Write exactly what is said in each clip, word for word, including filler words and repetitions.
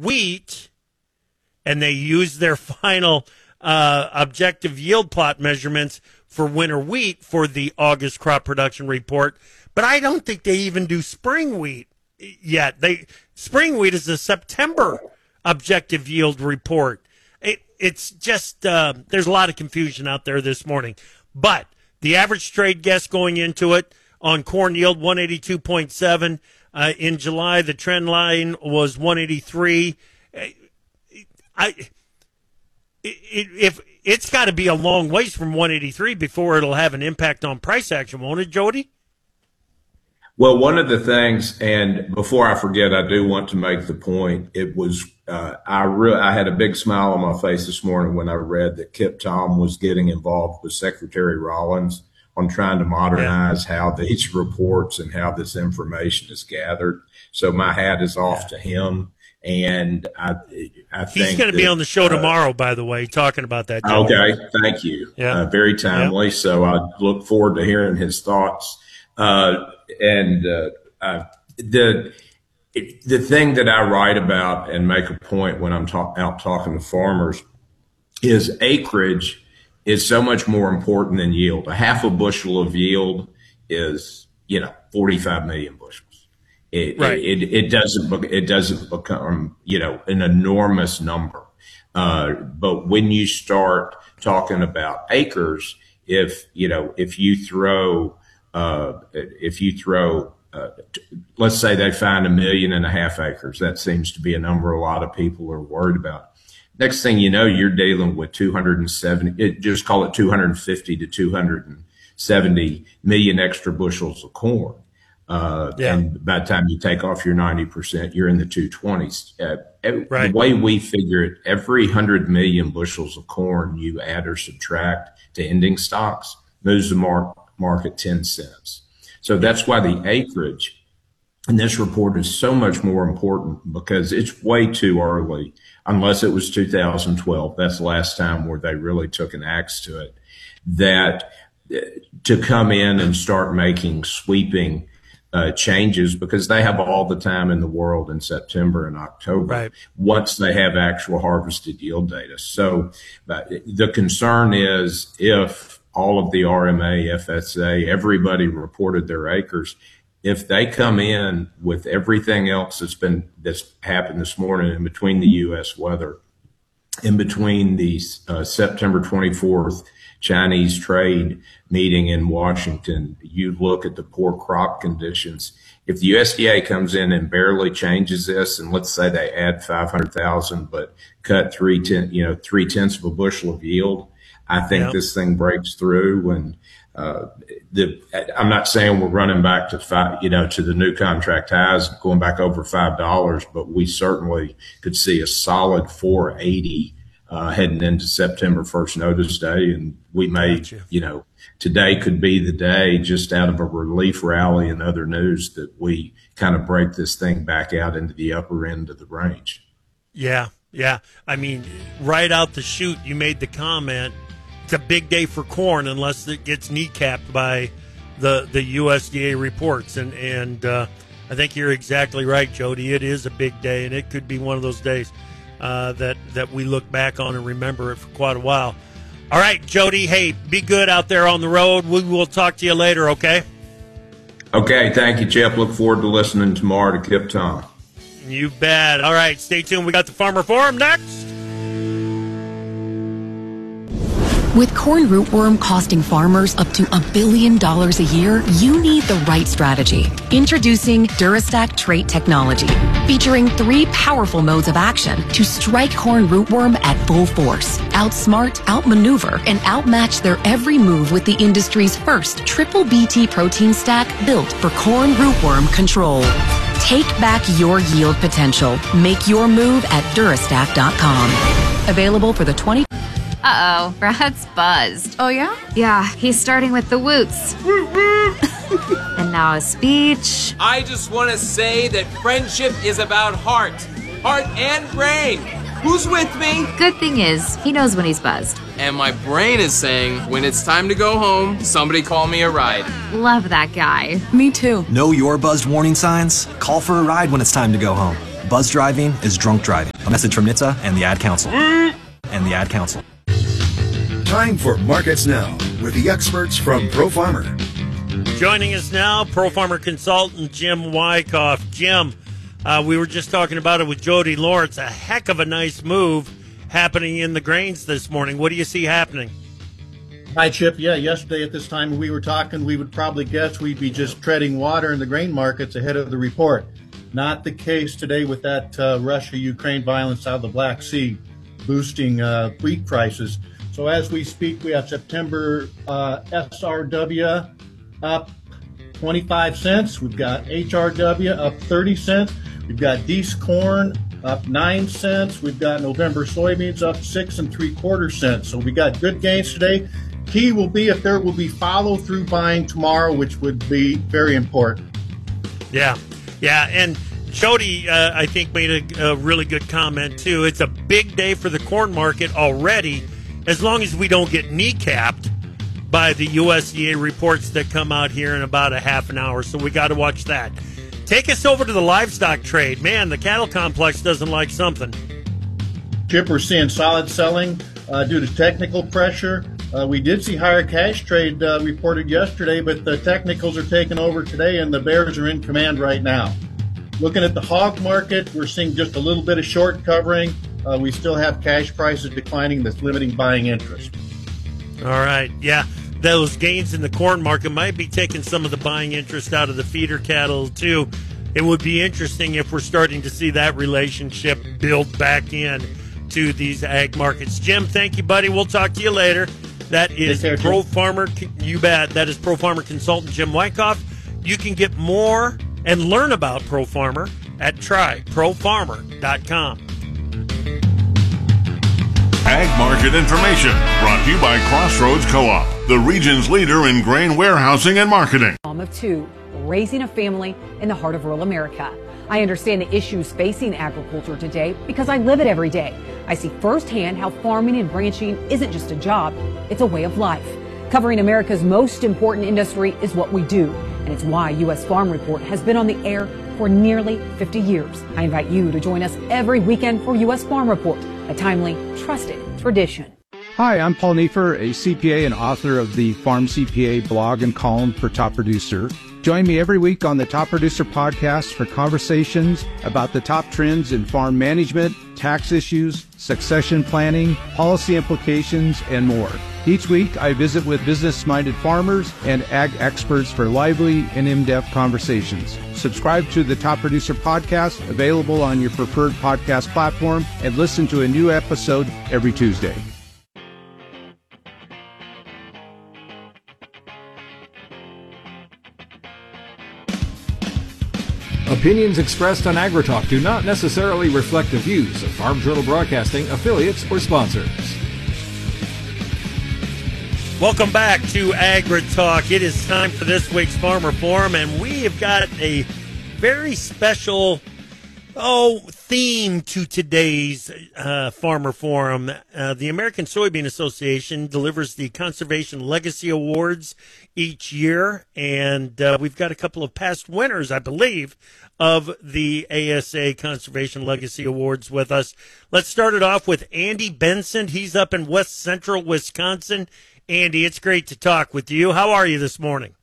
wheat, and they used their final uh, objective yield plot measurements for winter wheat for the August crop production report. But I don't think they even do spring wheat yet. They spring wheat is a September objective yield report. It, it's just uh, there's a lot of confusion out there this morning. But the average trade guess going into it on corn yield, one eighty-two point seven. Uh, in July, the trend line was one eighty-three. I, it, if it's got to be a long ways from one eighty-three before it'll have an impact on price action, won't it, Jody? Well, one of the things, and before I forget, I do want to make the point. It was uh, I re- I had a big smile on my face this morning when I read that Kip Tom was getting involved with Secretary Rollins on trying to modernize yeah. how these reports and how this information is gathered. So my hat is off yeah. to him. And I, I think he's going to be on the show tomorrow, uh, by the way, talking about that. Okay, thank you. Yeah. Uh, very timely. Yeah. So I look forward to hearing his thoughts. Uh, and uh, uh, the the thing that I write about and make a point when I'm talk, out talking to farmers is acreage is so much more important than yield. A half a bushel of yield is, you know, forty-five million bushels. It, right. it, it, it doesn't, it doesn't become, you know, an enormous number. Uh, but when you start talking about acres, if, you know, if you throw, uh, if you throw, uh, t- let's say they find a million and a half acres, that seems to be a number a lot of people are worried about. Next thing you know, you're dealing with two hundred seventy, it, just call it two hundred fifty to two hundred seventy million extra bushels of corn. Uh, yeah. And by the time you take off your ninety percent, you're in the two twenties. Uh, right. The way we figure it, every one hundred million bushels of corn you add or subtract to ending stocks moves the mar- market ten cents. So that's why the acreage in this report is so much more important, because it's way too early, unless it was two thousand twelve. That's the last time where they really took an axe to it, that uh, to come in and start making sweeping Uh, changes, because they have all the time in the world in September and October, right, once they have actual harvested yield data. So uh, the concern is, if all of the R M A, F S A, everybody reported their acres, if they come in with everything else that's been, that's happened this morning, in between the U S weather, in between the uh, September twenty-fourth Chinese trade meeting in Washington, you look at the poor crop conditions. If the U S D A comes in and barely changes this, and let's say they add five hundred thousand, but cut three ten, you know, three tenths of a bushel of yield, I think yep. this thing breaks through. And uh, the, I'm not saying we're running back to five, you know, to the new contract highs, going back over five dollars, but we certainly could see a solid four eighty Uh, heading into September first notice day. And we may, gotcha. you know, today could be the day, just out of a relief rally and other news, that we kind of break this thing back out into the upper end of the range. Yeah, yeah. I mean, right out the chute, you made the comment, it's a big day for corn unless it gets kneecapped by the, the U S D A reports. And, and uh, I think you're exactly right, Jody. It is a big day, and it could be one of those days Uh, that, that we look back on and remember it for quite a while. All right, Jody, hey, be good out there on the road. We will talk to you later, okay? Okay, thank you, Chip. Look forward to listening tomorrow to Kip Tom. You bet. All right, stay tuned. We got the Farmer Forum next. With corn rootworm costing farmers up to a billion dollars a year, you need the right strategy. Introducing Durastack trait technology, featuring three powerful modes of action to strike corn rootworm at full force, outsmart, outmaneuver, and outmatch their every move with the industry's first triple B T protein stack built for corn rootworm control. Take back your yield potential. Make your move at Durastack dot com. Available for the twenty. Uh-oh, Brad's buzzed. Oh, yeah? Yeah, he's starting with the woots. And now a speech. I just want to say that friendship is about heart. Heart and brain. Who's with me? Good thing is, he knows when he's buzzed. And my brain is saying, when it's time to go home, somebody call me a ride. Love that guy. Me too. Know your buzzed warning signs? Call for a ride when it's time to go home. Buzz driving is drunk driving. A message from N H T S A and the Ad Council. And the Ad Council. Time for Markets Now with the experts from Pro Farmer. Joining us now, Pro Farmer consultant Jim Wyckoff. Jim, uh, we were just talking about it with Jody Lawrence. A heck of a nice move happening in the grains this morning. What do you see happening? Hi, Chip. Yeah, yesterday at this time we were talking, we would probably guess we'd be just treading water in the grain markets ahead of the report. Not the case today with that uh, Russia-Ukraine violence out of the Black Sea boosting uh, wheat prices. So as we speak, we have September uh, S R W up twenty-five cents. We've got H R W up thirty cents. We've got Deese corn up nine cents. We've got November soybeans up six and three quarter cents. So we got good gains today. Key will be if there will be follow through buying tomorrow, which would be very important. Yeah, yeah, and Jody, uh, I think, made a, a really good comment too. It's a big day for the corn market already, as long as we don't get kneecapped by the U S D A reports that come out here in about a half an hour. So we got to watch that. Take us over to the livestock trade. Man, the cattle complex doesn't like something. Chip, we're seeing solid selling uh, due to technical pressure. Uh, we did see higher cash trade uh, reported yesterday, but the technicals are taking over today, and the bears are in command right now. Looking at the hog market, we're seeing just a little bit of short covering. Uh, we still have cash prices declining. That's limiting buying interest. All right. Yeah, those gains in the corn market might be taking some of the buying interest out of the feeder cattle, too. It would be interesting if we're starting to see that relationship build back in to these ag markets. Jim, thank you, buddy. We'll talk to you later. That is care, Pro Jim. Farmer, you bet. That is Pro Farmer consultant Jim Wyckoff. You can get more and learn about Pro Farmer at try pro farmer dot com. Ag market information brought to you by Crossroads Co-op, the region's leader in grain warehousing and marketing. Mom of two, raising a family in the heart of rural America. I understand the issues facing agriculture today because I live it every day. I see firsthand how farming and ranching isn't just a job, it's a way of life. Covering America's most important industry is what we do, and it's why U S Farm Report has been on the air for nearly fifty years. I invite you to join us every weekend for U S Farm Report, a timely, trusted tradition. Hi, I'm Paul Neiffer, a C P A and author of the Farm C P A blog and column for Top Producer. Join me every week on the Top Producer podcast for conversations about the top trends in farm management, tax issues, succession planning, policy implications, and more. Each week, I visit with business-minded farmers and ag experts for lively and in-depth conversations. Subscribe to the Top Producer podcast, available on your preferred podcast platform, and listen to a new episode every Tuesday. Opinions expressed on AgriTalk do not necessarily reflect the views of Farm Journal Broadcasting, affiliates, or sponsors. Welcome back to AgriTalk. It is time for this week's Farmer Forum, and we have got a very special oh theme to today's uh, Farmer Forum. Uh, the American Soybean Association delivers the Conservation Legacy Awards each year, and uh, we've got a couple of past winners, I believe, of the A S A Conservation Legacy Awards with us. Let's start it off with Andy Benson. He's up in West Central Wisconsin. Andy, it's great to talk with you. How are you this morning?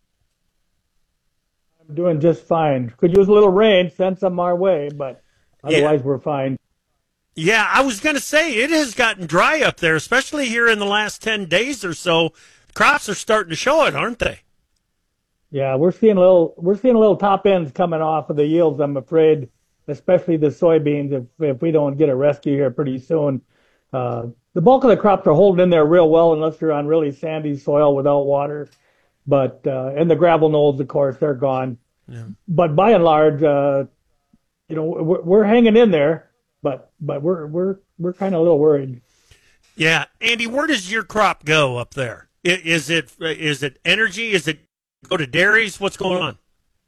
I'm doing just fine. Could use a little rain, send some our way, but otherwise yeah. we're fine. Yeah, I was going to say, it has gotten dry up there, especially here in the last ten days or so. Crops are starting to show it, aren't they? Yeah, we're seeing a little we're seeing a little top ends coming off of the yields, I'm afraid, especially the soybeans, if if we don't get a rescue here pretty soon. Uh, the bulk of the crops are holding in there real well unless you're on really sandy soil without water. But uh, and the gravel knolls, of course, they're gone. Yeah. But by and large, uh, you know, we're, we're hanging in there, but but we're we're we're kind of a little worried. Yeah, Andy, where does your crop go up there? Is it is it energy? Is it go to dairies? What's going on?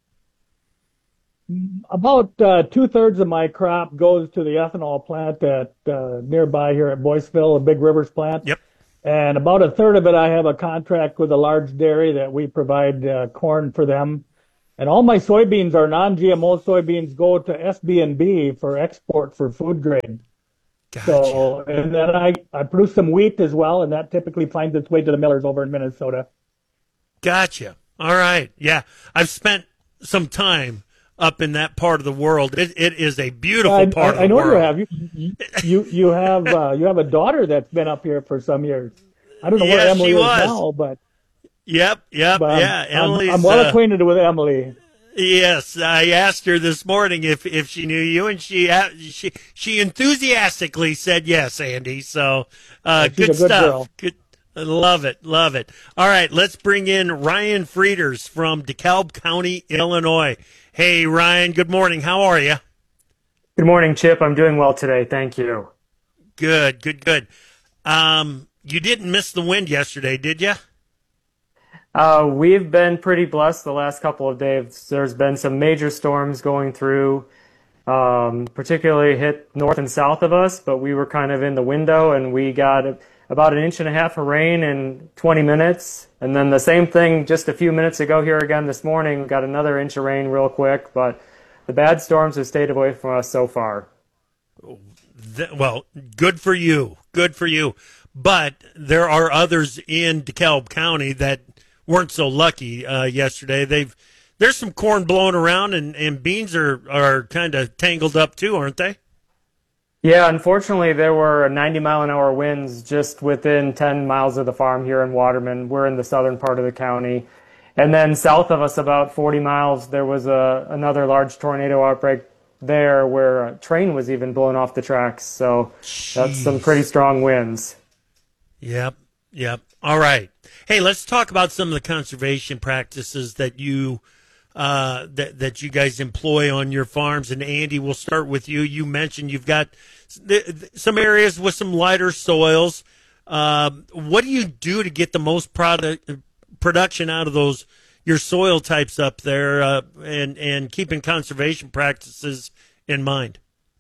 About uh, two thirds of my crop goes to the ethanol plant at uh, nearby here at Boyceville, a Big Rivers plant. Yep. And about a third of it, I have a contract with a large dairy that we provide uh, corn for them. And all my soybeans are non-G M O soybeans, go to S B and B for export for food grade. Gotcha. So, and then I, I produce some wheat as well, and that typically finds its way to the millers over in Minnesota. Gotcha. All right. Yeah. I've spent some time up in that part of the world. It, it is a beautiful I, part I, of the world. I know you have. You, you, you have uh, you have a daughter that's been up here for some years. I don't know yes, where Emily she is was. now, but. Yep, yep, but yeah. I'm, Emily's, I'm well uh, acquainted with Emily. Yes, I asked her this morning if, if she knew you, and she she she enthusiastically said yes, Andy. So uh, She's good a good stuff. girl. Good, love it, love it. All right, let's bring in Ryan Frieders from DeKalb County, Illinois. Hey, Ryan. Good morning. How are you? Good morning, Chip. I'm doing well today. Thank you. Good, good, good. Um, you didn't miss the wind yesterday, did you? Uh, we've been pretty blessed the last couple of days. There's been some major storms going through, um, particularly hit north and south of us, but we were kind of in the window, and we got about an inch and a half of rain in twenty minutes. And then the same thing just a few minutes ago here again this morning, got another inch of rain real quick, but the bad storms have stayed away from us so far. Well, good for you. Good for you. But there are others in DeKalb County that weren't so lucky uh, yesterday. They've there's some corn blowing around, and, and beans are, are kind of tangled up too, aren't they? Yeah, unfortunately, there were ninety mile an hour winds just within ten miles of the farm here in Waterman. We're in the southern part of the county. And then south of us, about forty miles, there was a, another large tornado outbreak there where a train was even blown off the tracks. So Jeez. That's some pretty strong winds. Yep, yep. All right. Hey, let's talk about some of the conservation practices that you uh, that that you guys employ on your farms. And Andy, we'll start with you. You mentioned you've got some areas with some lighter soils. Uh, what do you do to get the most product production out of those your soil types up there, uh, and and keeping conservation practices in mind?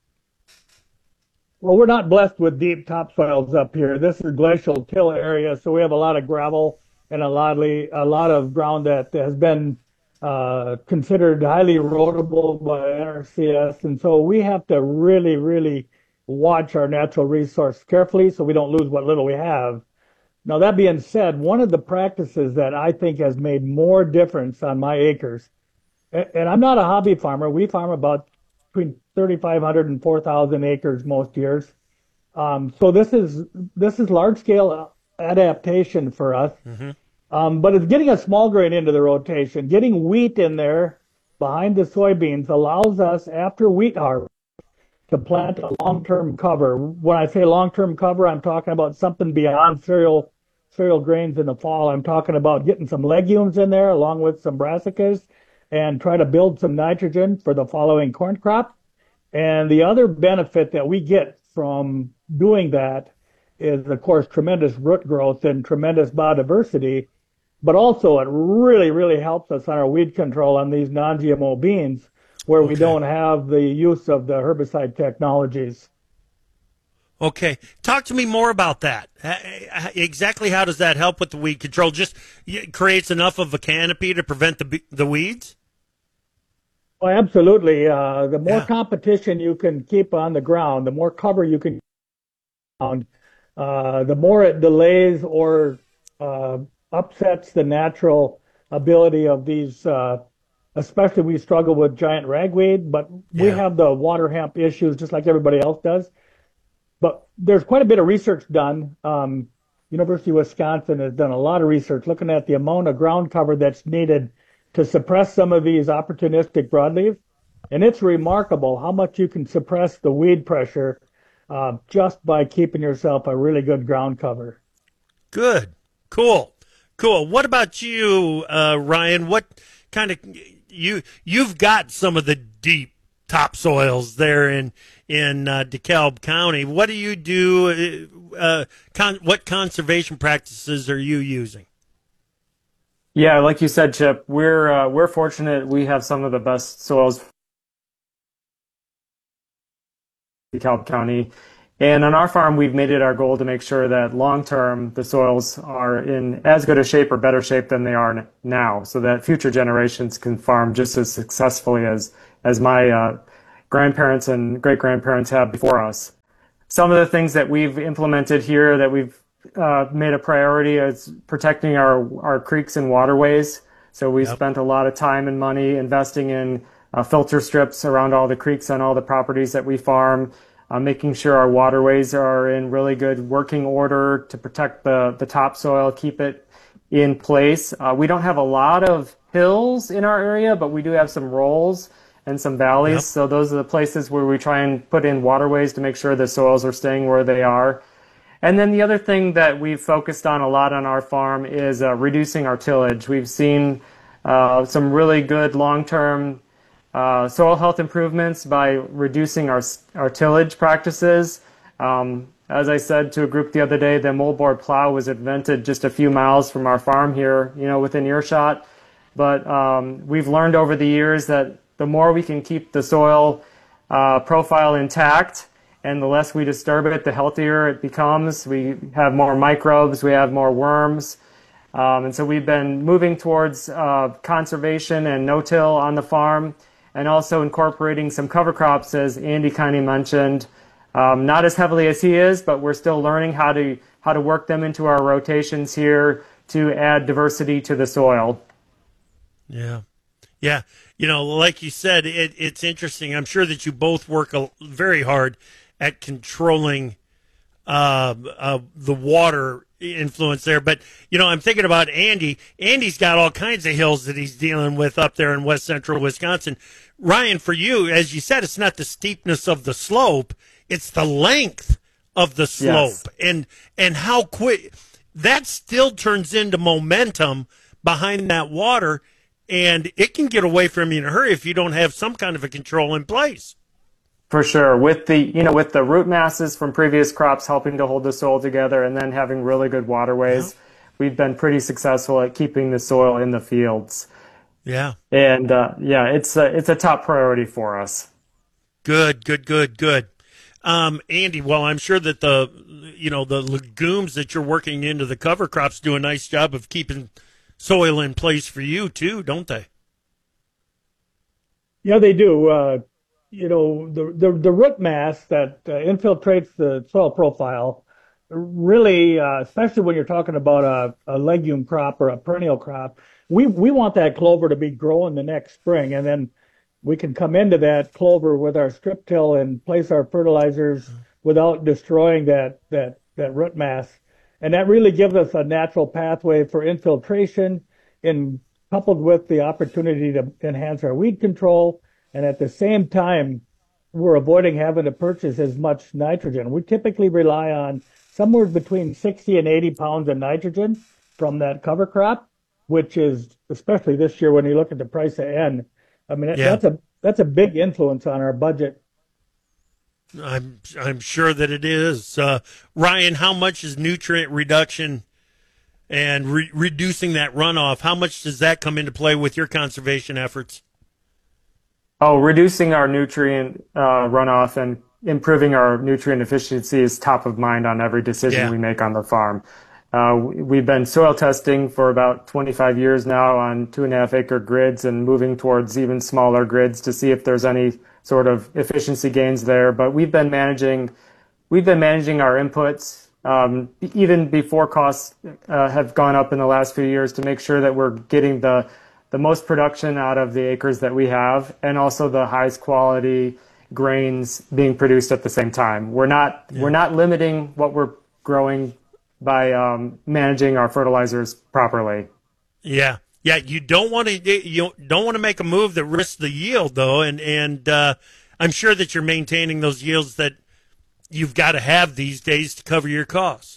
Well, we're not blessed with deep topsoils up here. This is glacial till area, so we have a lot of gravel and a lot of, a lot of ground that has been uh, considered highly erodible by N R C S, and so we have to really, really watch our natural resource carefully so we don't lose what little we have. Now, that being said, one of the practices that I think has made more difference on my acres, and I'm not a hobby farmer, we farm about between thirty-five hundred and four thousand acres most years. Um, so this is this is large scale adaptation for us. Mm-hmm. Um, but it's getting a small grain into the rotation. Getting wheat in there behind the soybeans allows us, after wheat harvest, to plant a long-term cover. When I say long-term cover, I'm talking about something beyond cereal cereal grains in the fall. I'm talking about getting some legumes in there along with some brassicas, and try to build some nitrogen for the following corn crop. And the other benefit that we get from doing that is, of course, tremendous root growth and tremendous biodiversity, but also it really, really helps us on our weed control on these non-G M O beans where okay. we don't have the use of the herbicide technologies. Okay. Talk to me more about that. Exactly how does that help with the weed control? Just it creates enough of a canopy to prevent the the weeds? Well, absolutely. Uh, the more yeah. competition you can keep on the ground, the more cover you can on, uh, the more it delays or uh, upsets the natural ability of these, uh, especially we struggle with giant ragweed, but yeah. we have the water hemp issues just like everybody else does. But there's quite a bit of research done. Um, University of Wisconsin has done a lot of research looking at the amount of ground cover that's needed to suppress some of these opportunistic broadleaf. And it's remarkable how much you can suppress the weed pressure uh, just by keeping yourself a really good ground cover. Good. Cool. Cool. What about you, uh, Ryan? What kind of, you, you've got some of the deep topsoils there in, in uh, DeKalb County. What do you do? Uh, con- what conservation practices are you using? Yeah, like you said, Chip, we're uh, we're fortunate. We have some of the best soils in DeKalb County, And on our farm, we've made it our goal to make sure that long-term the soils are in as good a shape or better shape than they are now, so that future generations can farm just as successfully as, as my uh, grandparents and great-grandparents have before us. Some of the things that we've implemented here that we've uh, made a priority is protecting our, our creeks and waterways. So we yep. spent a lot of time and money investing in uh, filter strips around all the creeks on all the properties that we farm. Uh, making sure our waterways are in really good working order to protect the, the topsoil, keep it in place. Uh, we don't have a lot of hills in our area, but we do have some rolls and some valleys. Yep. So those are the places where we try and put in waterways to make sure the soils are staying where they are. And then the other thing that we've focused on a lot on our farm is uh, reducing our tillage. We've seen uh, some really good long-term Uh, soil health improvements by reducing our, our tillage practices. Um, as I said to a group the other day, the moldboard plow was invented just a few miles from our farm here, you know, within earshot. But um, we've learned over the years that the more we can keep the soil uh, profile intact and the less we disturb it, the healthier it becomes. We have more microbes, we have more worms. Um, and so we've been moving towards uh, conservation and no-till on the farm, and also incorporating some cover crops, as Andy kind of mentioned. Um, not as heavily as he is, but we're still learning how to how to work them into our rotations here to add diversity to the soil. Yeah. Yeah. You know, like you said, it, it's interesting. I'm sure that you both work a, very hard at controlling uh, uh, the water influence there. But, you know, I'm thinking about Andy. Andy's got all kinds of hills that he's dealing with up there in west central Wisconsin. Ryan, for you, as you said, it's not the steepness of the slope, it's the length of the slope. Yes. And and how quick that still turns into momentum behind that water, and it can get away from you in a hurry if you don't have some kind of a control in place. For sure. With the, you know, with the root masses from previous crops helping to hold the soil together and then having really good waterways, yeah. we've been pretty successful at keeping the soil in the fields. Yeah. And, uh, yeah, it's a, it's a top priority for us. Good, good, good, good. Um, Andy, well, I'm sure that the, you know, the legumes that you're working into the cover crops do a nice job of keeping soil in place for you too, don't they? Yeah, they do. Uh, You know, the, the the root mass that uh, infiltrates the soil profile really, uh, especially when you're talking about a, a legume crop or a perennial crop, we we want that clover to be growing the next spring, and then we can come into that clover with our strip till and place our fertilizers without destroying that that that root mass, and that really gives us a natural pathway for infiltration, in coupled with the opportunity to enhance our weed control. And at the same time, we're avoiding having to purchase as much nitrogen. We typically rely on somewhere between sixty and eighty pounds of nitrogen from that cover crop, which is, especially this year when you look at the price of N, I mean, yeah. that's a that's a big influence on our budget. I'm I'm sure that it is. Uh, Ryan, how much is nutrient reduction and re- reducing that runoff? How much does that come into play with your conservation efforts? Oh, reducing our nutrient uh, runoff and improving our nutrient efficiency is top of mind on every decision yeah. we make on the farm. Uh, we've been soil testing for about twenty-five years now on two and a half acre grids and moving towards even smaller grids to see if there's any sort of efficiency gains there. But we've been managing, we've been managing our inputs um, even before costs uh, have gone up in the last few years to make sure that we're getting the the most production out of the acres that we have, and also the highest quality grains being produced at the same time. We're not yeah. we're not limiting what we're growing by um, managing our fertilizers properly. Yeah, yeah. You don't want to you don't want to make a move that risks the yield, though, and and uh, I'm sure that you're maintaining those yields that you've got to have these days to cover your costs.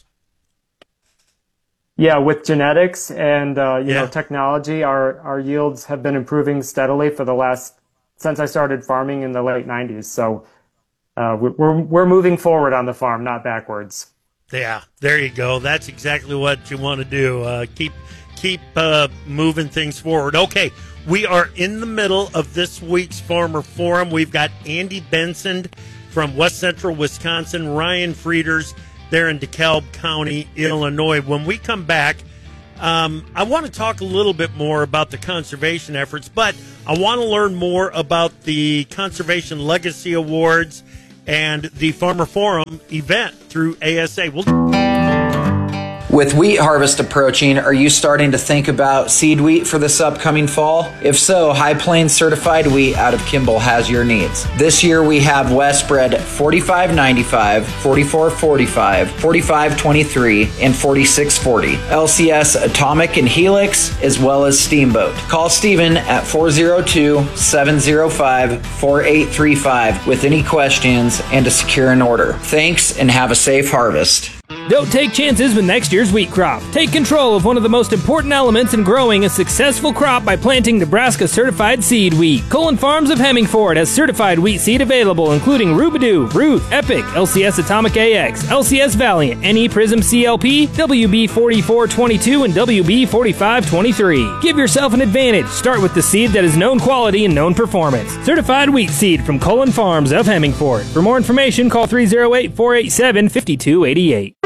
Yeah, with genetics and uh, you yeah. know technology, our our yields have been improving steadily for the last since I started farming in the late nineties. So uh, we're we're moving forward on the farm, not backwards. Yeah, there you go. That's exactly what you want to do. Uh, keep keep uh, moving things forward. Okay, we are in the middle of this week's Farmer Forum. We've got Andy Benson from West Central Wisconsin, Ryan Frieders, there in DeKalb County, Illinois. When we come back, um, I want to talk a little bit more about the conservation efforts, but I want to learn more about the Conservation Legacy Awards and the Farmer Forum event through A S A. We'll With wheat harvest approaching, are you starting to think about seed wheat for this upcoming fall? If so, High Plains Certified Wheat out of Kimball has your needs. This year we have Westbred forty-five ninety-five, forty-four forty-five, forty-five twenty-three, and forty-six forty. L C S Atomic and Helix, as well as Steamboat. Call Steven at four oh two, seven oh five, four eight three five with any questions and to secure an order. Thanks and have a safe harvest. Don't take chances with next year's wheat crop. Take control of one of the most important elements in growing a successful crop by planting Nebraska certified seed wheat. Colin Farms of Hemmingford has certified wheat seed available, including Rubidoo, Ruth, Epic, L C S Atomic A X, L C S Valiant, N E Prism C L P, W B forty-four twenty-two, and W B forty-five twenty-three. Give yourself an advantage. Start with the seed that is known quality and known performance. Certified wheat seed from Colin Farms of Hemmingford. For more information, call three oh eight, four eight seven, five two eight eight.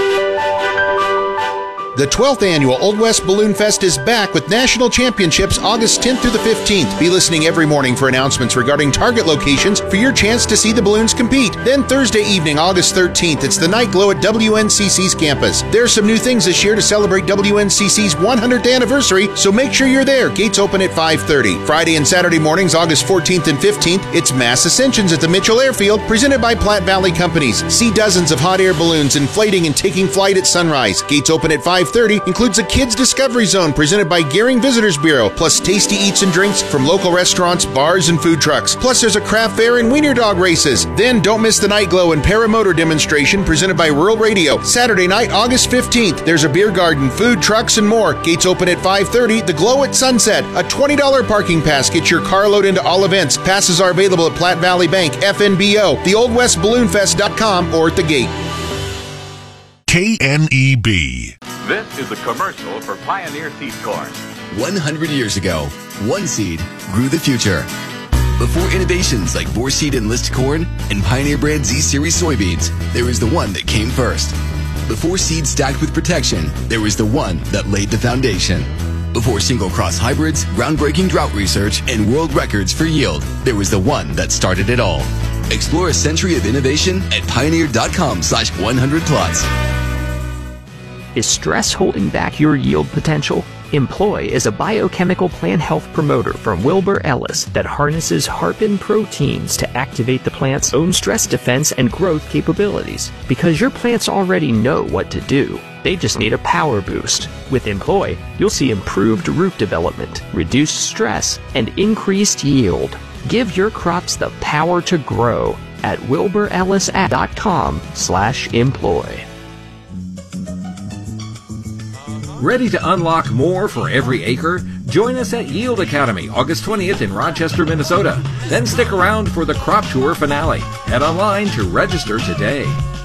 The twelfth Annual Old West Balloon Fest is back with national championships August tenth through the fifteenth. Be listening every morning for announcements regarding target locations for your chance to see the balloons compete. Then Thursday evening, August thirteenth, it's the Night Glow at W N C C's campus. There's some new things this year to celebrate W N C C's one hundredth anniversary, so make sure you're there. Gates open at five thirty. Friday and Saturday mornings, August fourteenth and fifteenth, it's Mass Ascensions at the Mitchell Airfield, presented by Platte Valley Companies. See dozens of hot air balloons inflating and taking flight at sunrise. Gates open at five thirty, includes a Kids Discovery Zone presented by Gearing Visitors Bureau, plus tasty eats and drinks from local restaurants, bars, and food trucks. Plus there's a craft fair and wiener dog races. Then don't miss the Night Glow and Paramotor demonstration presented by Rural Radio. Saturday night, August fifteenth, there's a beer garden, food trucks, and more. Gates open at five thirty. The Glow at Sunset, a twenty dollars parking pass gets your car load into all events. Passes are available at Platte Valley Bank, F N B O, the old west balloon fest dot com, or at the gate. K N E B. This is a commercial for Pioneer Seed Corn. one hundred years ago, one seed grew the future. Before innovations like Boar Seed Enlist Corn and Pioneer Brand Z-Series soybeans, there was the one that came first. Before seeds stacked with protection, there was the one that laid the foundation. Before single-cross hybrids, groundbreaking drought research, and world records for yield, there was the one that started it all. Explore a century of innovation at pioneer.com slash 100 plus. Is stress holding back your yield potential? Employ is a biochemical plant health promoter from Wilbur Ellis that harnesses Harpin proteins to activate the plant's own stress defense and growth capabilities. Because your plants already know what to do, they just need a power boost. With Employ, you'll see improved root development, reduced stress, and increased yield. Give your crops the power to grow at wilbur ellis dot com slash employ. Ready to unlock more for every acre? Join us at Yield Academy August twentieth in Rochester, Minnesota. Then stick around for the Crop Tour finale. Head online to register today.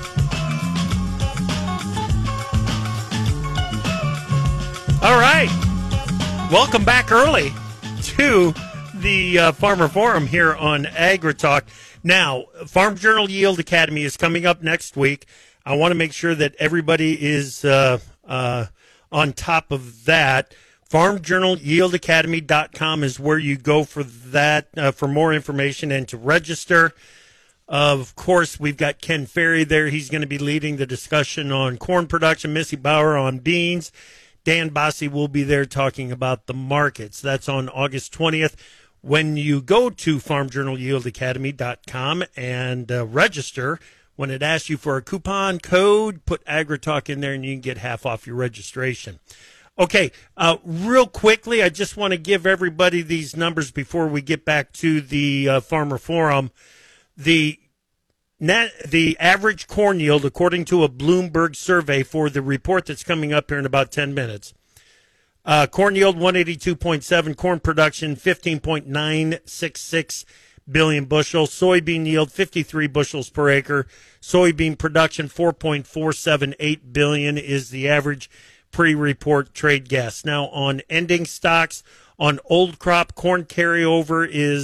All right. Welcome back early to the uh, Farmer Forum here on AgriTalk. Now, Farm Journal Yield Academy is coming up next week. I want to make sure that everybody is uh, uh, on top of that. farm journal yield academy dot com is where you go for that, uh, for more information and to register. Of course, we've got Ken Ferry there. He's going to be leading the discussion on corn production, Missy Bauer on beans. Dan Bossie will be there talking about the markets. That's on August twentieth. When you go to farm journal yield academy dot com and uh, register, when it asks you for a coupon code, put AgriTalk in there and you can get half off your registration. Okay, uh, real quickly, I just want to give everybody these numbers before we get back to the uh, Farmer Forum. The net, the average corn yield, according to a Bloomberg survey for the report that's coming up here in about ten minutes, uh, corn yield one eighty-two point seven, corn production fifteen point nine six six billion bushels, soybean yield fifty-three bushels per acre, soybean production four point four seven eight billion is the average pre-report trade guess. Now on ending stocks, on old crop, corn carryover is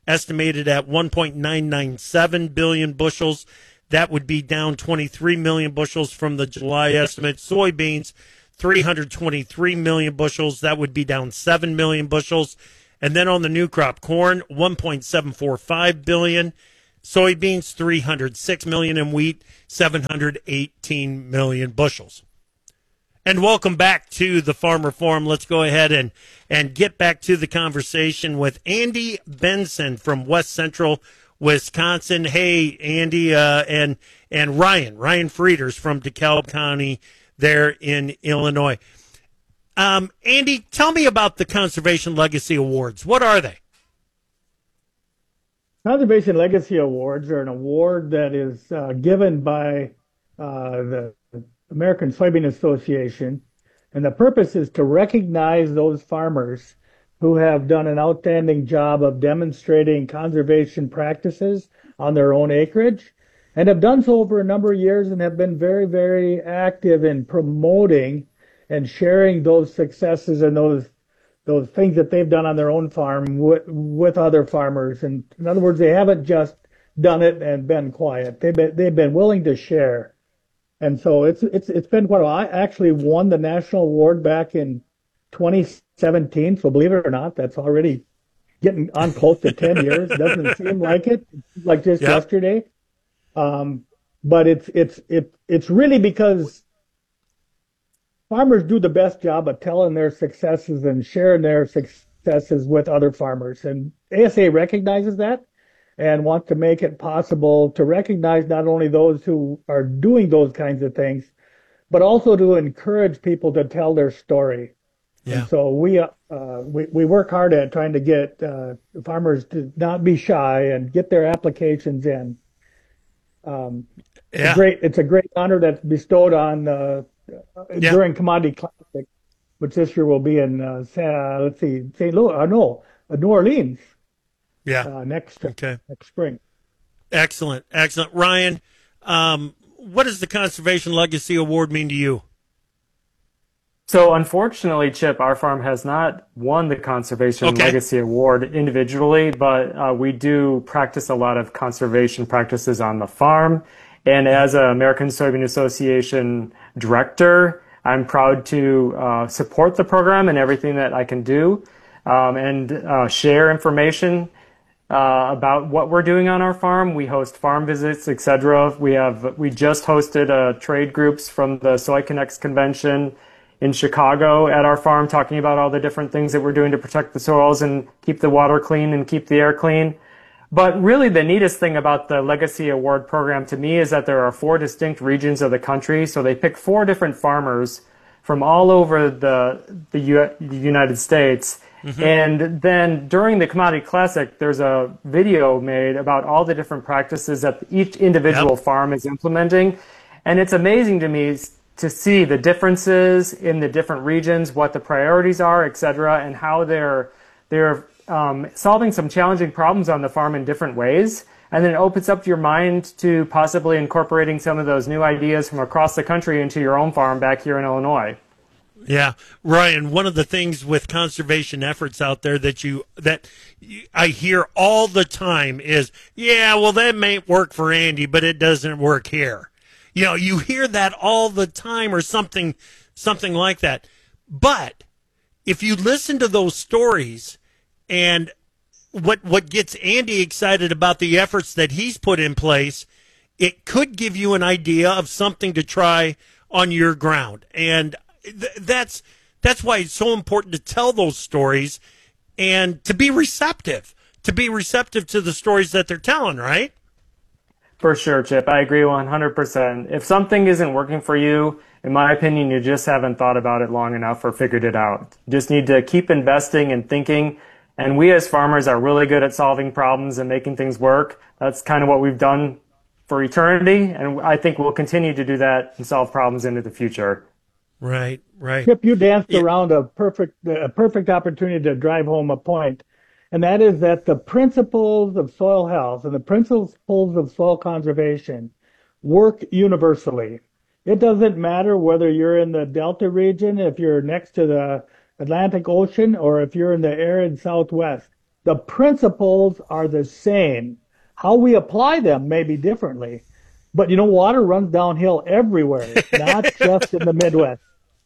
estimated at one point nine nine seven billion bushels. That would be down twenty-three million bushels from the July estimate. Soybeans, three hundred twenty-three million bushels. That would be down seven million bushels. And then on the new crop, corn, one point seven four five billion. Soybeans, three hundred six million, and wheat, seven hundred eighteen million bushels. And welcome back to the Farmer Forum. Let's go ahead and, and get back to the conversation with Andy Benson from West Central Wisconsin. Hey, Andy, uh, and and Ryan, Ryan Frieders from DeKalb County there in Illinois. Um, Andy, tell me about the Conservation Legacy Awards. What are they? Conservation Legacy Awards are an award that is uh, given by uh, the American Soybean Association, and the purpose is to recognize those farmers who have done an outstanding job of demonstrating conservation practices on their own acreage and have done so over a number of years and have been very, very active in promoting and sharing those successes and those those things that they've done on their own farm with, with other farmers. And in other words, they haven't just done it and been quiet. They've been, they've been willing to share. And so it's it's it's been quite a while. I actually won the national award back in twenty seventeen. So believe it or not, that's already getting on close to ten years. Doesn't seem like it, like just yep. yesterday. Um, but it's it's it it's really because farmers do the best job of telling their successes and sharing their successes with other farmers, and A S A recognizes that and want to make it possible to recognize not only those who are doing those kinds of things, but also to encourage people to tell their story. Yeah. And so we, uh, we we work hard at trying to get uh, farmers to not be shy and get their applications in. Um, yeah. It's, a great, it's a great honor that's bestowed on uh, yeah. during Commodity Classic, which this year will be in uh, uh, let's see, Saint Louis. Uh, no, uh, New Orleans. Yeah. Uh, next okay. next spring. Excellent, excellent. Ryan, um, what does the Conservation Legacy Award mean to you? So unfortunately, Chip, our farm has not won the Conservation okay. Legacy Award individually, but uh, we do practice a lot of conservation practices on the farm. And as an American Soybean Association director, I'm proud to uh, support the program and everything that I can do um, and uh, share information Uh, about what we're doing on our farm. We host farm visits, et cetera. We have we just hosted uh, trade groups from the Soy Connects convention in Chicago at our farm, talking about all the different things that we're doing to protect the soils and keep the water clean and keep the air clean. But really, the neatest thing about the Legacy Award program to me is that there are four distinct regions of the country. So they pick four different farmers from all over the the, U- the United States. Mm-hmm. And then during the Commodity Classic, there's a video made about all the different practices that each individual yep. farm is implementing. And it's amazing to me to see the differences in the different regions, what the priorities are, et cetera, and how they're, they're um, solving some challenging problems on the farm in different ways. And then it opens up your mind to possibly incorporating some of those new ideas from across the country into your own farm back here in Illinois. Yeah, Ryan, one of the things with conservation efforts out there that you that I hear all the time is, yeah, well, that may work for Andy, but it doesn't work here. You know, you hear that all the time or something something like that. But if you listen to those stories and what what gets Andy excited about the efforts that he's put in place, it could give you an idea of something to try on your ground. And That's that's why it's so important to tell those stories and to be receptive, to be receptive to the stories that they're telling, right? For sure, Chip. I agree one hundred percent. If something isn't working for you, in my opinion, you just haven't thought about it long enough or figured it out. You just need to keep investing and thinking. And we as farmers are really good at solving problems and making things work. That's kind of what we've done for eternity. And I think we'll continue to do that and solve problems into the future. Right, right. Chip, you danced yeah. around a perfect, a perfect opportunity to drive home a point, and that is that the principles of soil health and the principles of soil conservation work universally. It doesn't matter whether you're in the Delta region, if you're next to the Atlantic Ocean, or if you're in the arid Southwest. The principles are the same. How we apply them may be differently. But, you know, water runs downhill everywhere, not just in the Midwest.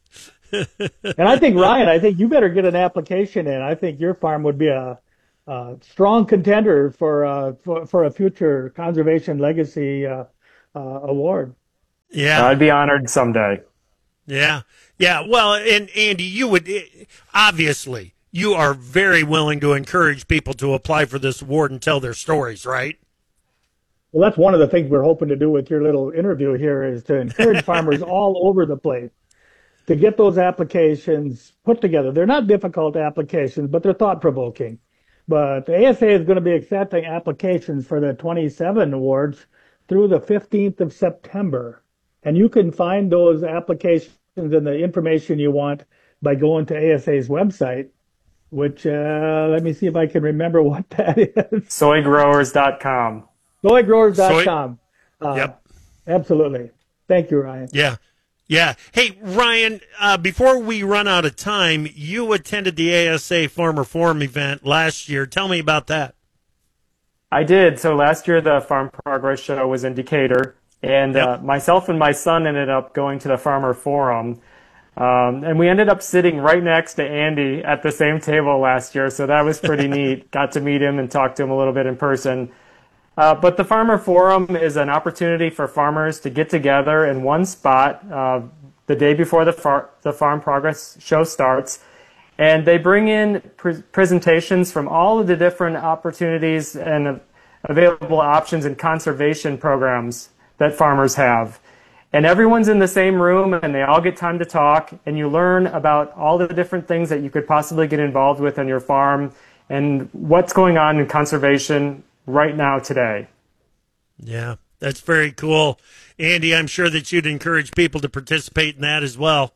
And I think, Ryan, I think you better get an application in. I think your farm would be a, a strong contender for, uh, for for a future conservation legacy uh, uh, award. Yeah, I'd be honored someday. Yeah, yeah. Well, and Andy, you would obviously you are very willing to encourage people to apply for this award and tell their stories, right? Well, that's one of the things we're hoping to do with your little interview here is to encourage farmers all over the place to get those applications put together. They're not difficult applications, but they're thought-provoking. But the A S A is going to be accepting applications for the twenty-seven awards through the fifteenth of September. And you can find those applications and the information you want by going to A S A's website, which, uh, let me see if I can remember what that is. soy growers dot com. soy growers dot com. Uh, yep. Absolutely. Thank you, Ryan. Yeah. Yeah. Hey, Ryan, uh, before we run out of time, you attended the A S A Farmer Forum event last year. Tell me about that. I did. So last year, the Farm Progress Show was in Decatur, and yep. uh, myself and my son ended up going to the Farmer Forum. Um, and we ended up sitting right next to Andy at the same table last year, so that was pretty neat. Got to meet him and talk to him a little bit in person. Uh, but the Farmer Forum is an opportunity for farmers to get together in one spot uh, the day before the, far the Farm Progress Show starts. And they bring in pre presentations from all of the different opportunities and uh, available options and conservation programs that farmers have. And everyone's in the same room, and they all get time to talk, and you learn about all the different things that you could possibly get involved with on your farm and what's going on in conservation right now today. Yeah, that's very cool. Andy, I'm sure that you'd encourage people to participate in that as well.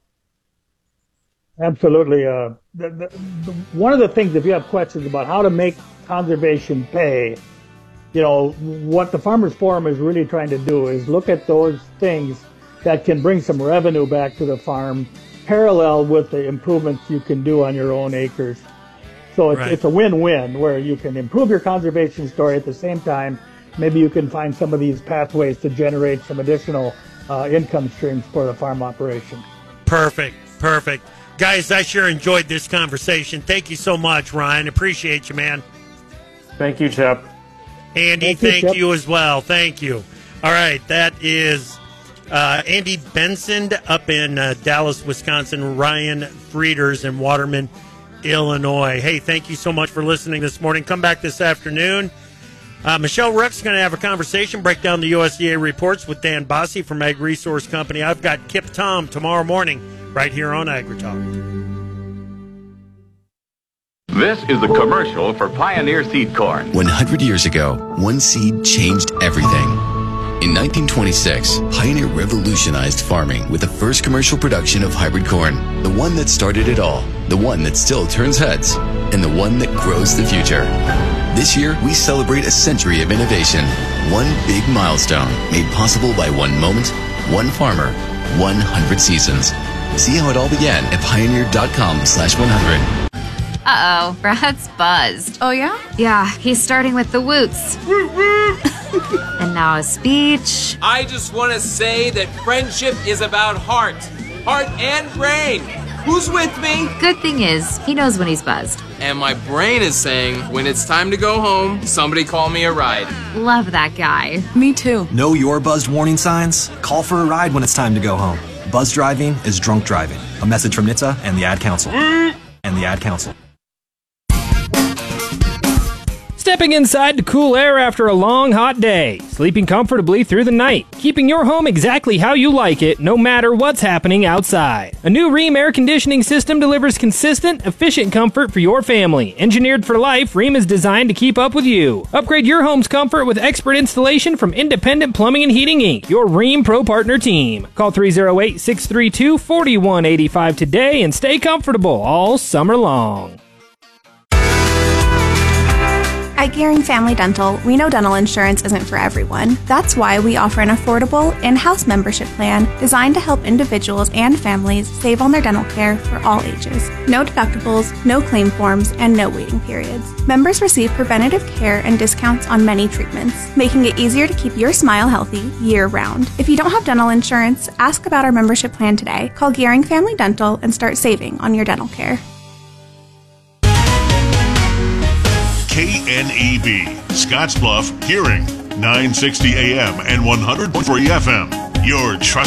Absolutely. Uh, the, the, the, one of the things, if you have questions about how to make conservation pay, you know, what the Farmers Forum is really trying to do is look at those things that can bring some revenue back to the farm, parallel with the improvements you can do on your own acres. So it's, right. it's a win-win where you can improve your conservation story at the same time. Maybe you can find some of these pathways to generate some additional uh, income streams for the farm operation. Perfect, perfect. Guys, I sure enjoyed this conversation. Thank you so much, Ryan. Appreciate you, man. Thank you, Chip. Andy, thank, thank you, you as well. Thank you. All right, that is uh, Andy Benson up in uh, Dallas, Wisconsin, Ryan Frieders in Waterman, Illinois. Hey, thank you so much for listening this morning. Come back this afternoon. Uh, Michelle Rook's going to have a conversation, break down the U S D A reports with Dan Bossy from Ag Resource Company. I've got Kip Tom tomorrow morning right here on AgriTalk. This is the commercial for Pioneer Seed Corn. one hundred years ago, one seed changed everything. In nineteen twenty-six, Pioneer revolutionized farming with the first commercial production of hybrid corn. The one that started it all, the one that still turns heads, and the one that grows the future. This year, we celebrate a century of innovation. One big milestone made possible by one moment, one farmer, one hundred seasons. See how it all began at pioneer.com slash 100. Uh-oh, Brad's buzzed. Oh, yeah? Yeah, he's starting with the woots. And now a speech. I just want to say that friendship is about heart. Heart and brain. Who's with me? Good thing is, he knows when he's buzzed. And my brain is saying, when it's time to go home, somebody call me a ride. Love that guy. Me too. Know your buzzed warning signs? Call for a ride when it's time to go home. Buzz driving is drunk driving. A message from N H T S A and the Ad Council. and the Ad Council. Stepping inside to cool air after a long, hot day. Sleeping comfortably through the night. Keeping your home exactly how you like it, no matter what's happening outside. A new Rheem air conditioning system delivers consistent, efficient comfort for your family. Engineered for life, Rheem is designed to keep up with you. Upgrade your home's comfort with expert installation from Independent Plumbing and Heating Incorporated, your Rheem Pro Partner team. Call three oh eight, six three two, four one eight five today and stay comfortable all summer long. At Gearing Family Dental, we know dental insurance isn't for everyone. That's why we offer an affordable in-house membership plan designed to help individuals and families save on their dental care for all ages. No deductibles, no claim forms, and no waiting periods. Members receive preventative care and discounts on many treatments, making it easier to keep your smile healthy year-round. If you don't have dental insurance, ask about our membership plan today. Call Gearing Family Dental and start saving on your dental care. K N E B, Scottsbluff, Hearing, nine sixty A M and one hundred point three F M. Your trust.